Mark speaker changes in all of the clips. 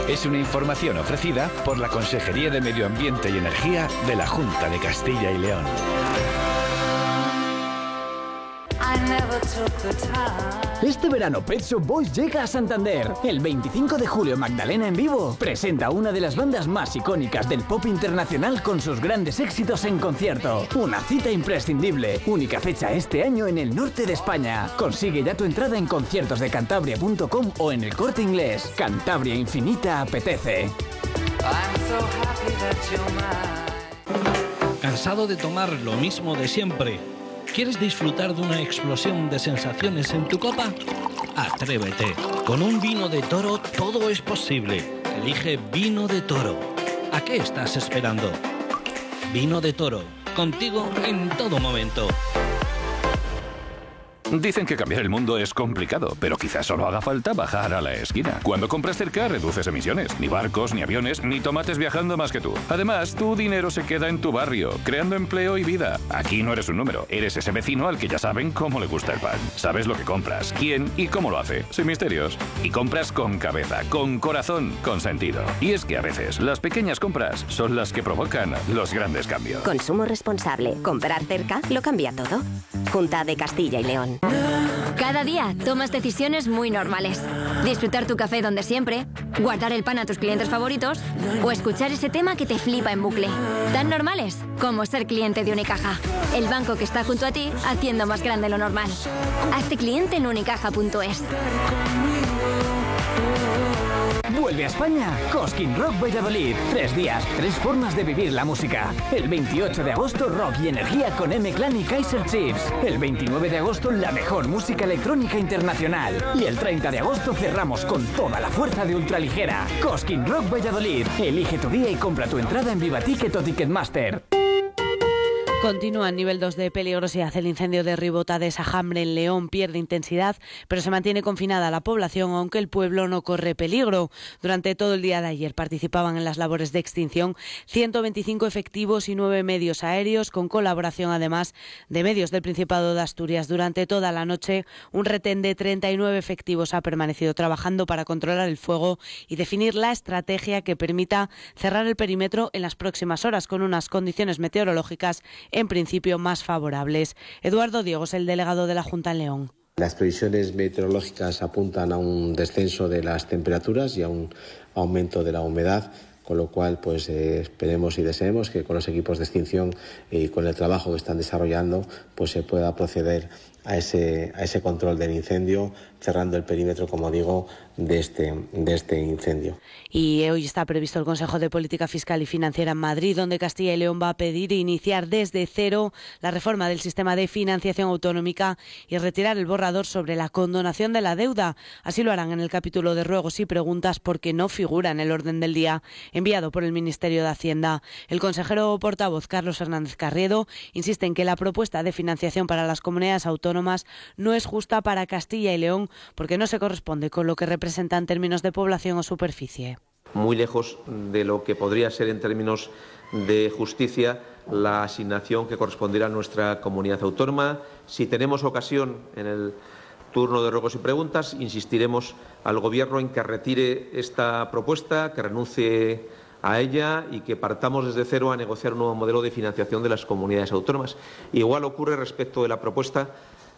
Speaker 1: Es una información ofrecida por la Consejería de Medio Ambiente y Energía de la Junta de Castilla y León.
Speaker 2: Este verano Pet Shop Boys llega a Santander. El 25 de julio Magdalena en Vivo presenta una de las bandas más icónicas del pop internacional con sus grandes éxitos en concierto. Una cita imprescindible. Única fecha este año en el norte de España. Consigue ya tu entrada en conciertosdecantabria.com o en el Corte Inglés. Cantabria Infinita apetece.
Speaker 3: ¿Cansado de tomar lo mismo de siempre? ¿Quieres disfrutar de una explosión de sensaciones en tu copa? Atrévete. Con un vino de Toro todo es posible. Elige Vino de Toro. ¿A qué estás esperando? Vino de Toro. Contigo en todo momento.
Speaker 4: Dicen que cambiar el mundo es complicado, pero quizás solo haga falta bajar a la esquina. Cuando compras cerca, reduces emisiones. Ni barcos, ni aviones, ni tomates viajando más que tú. Además, tu dinero se queda en tu barrio, creando empleo y vida. Aquí no eres un número, eres ese vecino al que ya saben cómo le gusta el pan. Sabes lo que compras, quién y cómo lo hace, sin misterios. Y compras con cabeza, con corazón, con sentido. Y es que a veces, las pequeñas compras son las que provocan los grandes cambios.
Speaker 5: Consumo responsable. Comprar cerca lo cambia todo. Junta de Castilla y León.
Speaker 6: Cada día tomas decisiones muy normales. Disfrutar tu café donde siempre, guardar el pan a tus clientes favoritos o escuchar ese tema que te flipa en bucle. Tan normales como ser cliente de Unicaja. El banco que está junto a ti haciendo más grande lo normal. Hazte cliente en unicaja.es.
Speaker 2: Vuelve a España Cosquín Rock Valladolid. 3 días, 3 formas de vivir la música. El 28 de agosto rock y energía con M-Clan y Kaiser Chiefs. El 29 de agosto la mejor música electrónica internacional. Y el 30 de agosto cerramos con toda la fuerza de ultraligera. Cosquín Rock Valladolid. Elige tu día y compra tu entrada en Vivaticket o Ticketmaster.
Speaker 7: Continúa en nivel 2 de peligrosidad el incendio de Ribota de Sajambre en León. Pierde intensidad, pero se mantiene confinada la población, aunque el pueblo no corre peligro. Durante todo el día de ayer participaban en las labores de extinción 125 efectivos y 9 medios aéreos, con colaboración además de medios del Principado de Asturias. Durante toda la noche, un retén de 39 efectivos ha permanecido trabajando para controlar el fuego y definir la estrategia que permita cerrar el perímetro en las próximas horas, con unas condiciones meteorológicas en principio más favorables. Eduardo Diego es el delegado de la Junta en León.
Speaker 8: Las previsiones meteorológicas apuntan a un descenso de las temperaturas y a un aumento de la humedad, con lo cual esperemos y deseemos que con los equipos de extinción y con el trabajo que están desarrollando se pueda proceder a ese control del incendio, cerrando el perímetro, como digo, de este incendio.
Speaker 7: Y hoy está previsto el Consejo de Política Fiscal y Financiera en Madrid, donde Castilla y León va a pedir iniciar desde cero la reforma del sistema de financiación autonómica y retirar el borrador sobre la condonación de la deuda. Así lo harán en el capítulo de ruegos y preguntas, porque no figura en el orden del día enviado por el Ministerio de Hacienda. El consejero portavoz Carlos Fernández Carriedo insiste en que la propuesta de financiación para las comunidades autónomas no es justa para Castilla y León, porque no se corresponde con lo que representa en términos de población o superficie.
Speaker 9: Muy lejos de lo que podría ser en términos de justicia la asignación que correspondiera a nuestra comunidad autónoma. Si tenemos ocasión en el turno de ruegos y preguntas, insistiremos al Gobierno en que retire esta propuesta, que renuncie a ella y que partamos desde cero a negociar un nuevo modelo de financiación de las comunidades autónomas. Igual ocurre respecto de la propuesta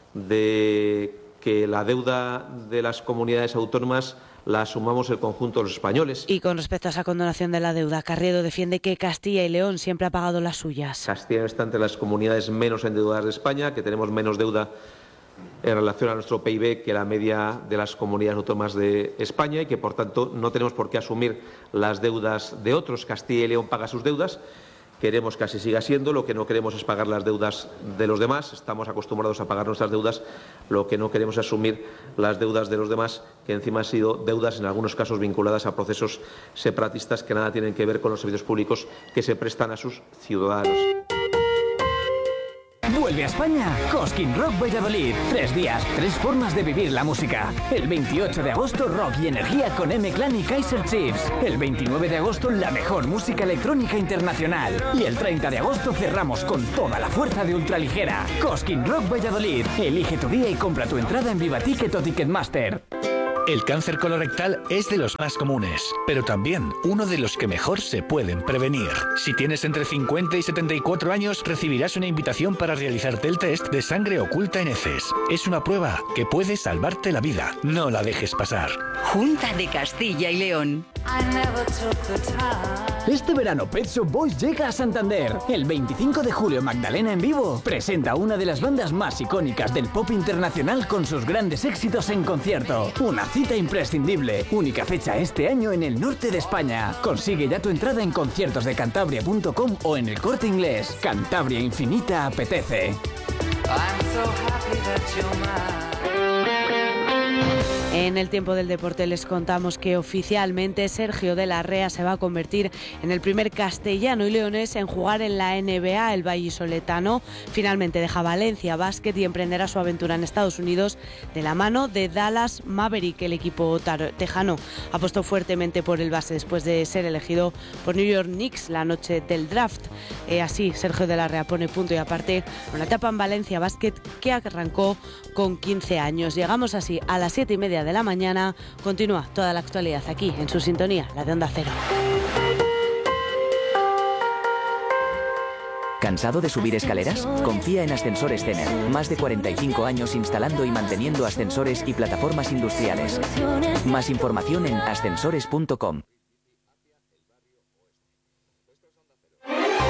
Speaker 9: de que la deuda de las comunidades autónomas la asumamos el conjunto de los españoles.
Speaker 7: Y con respecto a esa condonación de la deuda, Carriedo defiende que Castilla y León siempre ha pagado las suyas.
Speaker 9: Castilla está entre las comunidades menos endeudadas de España, que tenemos menos deuda en relación a nuestro PIB que la media de las comunidades autónomas de España, y que por tanto no tenemos por qué asumir las deudas de otros. Castilla y León paga sus deudas. Queremos que así siga siendo. Lo que no queremos es pagar las deudas de los demás. Estamos acostumbrados a pagar nuestras deudas. Lo que no queremos es asumir las deudas de los demás, que encima han sido deudas en algunos casos vinculadas a procesos separatistas que nada tienen que ver con los servicios públicos que se prestan a sus ciudadanos.
Speaker 2: Vuelve a España Cosquín Rock Valladolid. 3 días, 3 formas de vivir la música. El 28 de agosto rock y energía con M-Clan y Kaiser Chiefs. El 29 de agosto la mejor música electrónica internacional. Y el 30 de agosto cerramos con toda la fuerza de ultraligera. Cosquín Rock Valladolid. Elige tu día y compra tu entrada en Vivaticket o Ticketmaster.
Speaker 1: El cáncer colorectal es de los más comunes, pero también uno de los que mejor se pueden prevenir. Si tienes entre 50 y 74 años, recibirás una invitación para realizarte el test de sangre oculta en heces. Es una prueba que puede salvarte la vida. No la dejes pasar.
Speaker 10: Junta de Castilla y León.
Speaker 2: Este verano Pet Shop Boys llega a Santander. El 25 de julio Magdalena en vivo presenta una de las bandas más icónicas del pop internacional con sus grandes éxitos en concierto. Una cita imprescindible. Única fecha este año en el norte de España. Consigue ya tu entrada en conciertosdecantabria.com o en El Corte Inglés. Cantabria Infinita apetece.
Speaker 7: En el tiempo del deporte les contamos que oficialmente Sergio de la Rea se va a convertir en el primer castellano y leonés en jugar en la NBA. El vallisoletano finalmente deja Valencia Basket y emprenderá su aventura en Estados Unidos de la mano de Dallas Maverick. El equipo tejano apostó fuertemente por el base después de ser elegido por New York Knicks la noche del draft. Así Sergio de la Rea pone punto y aparte una etapa en Valencia Basket que arrancó con 15 años. Llegamos así a las 7:30 de la mañana. Continúa toda la actualidad aquí en su sintonía, la de Onda Cero.
Speaker 11: ¿Cansado de subir escaleras? Confía en Ascensores Zener. Más de 45 años instalando y manteniendo ascensores y plataformas industriales. Más información en ascensores.com.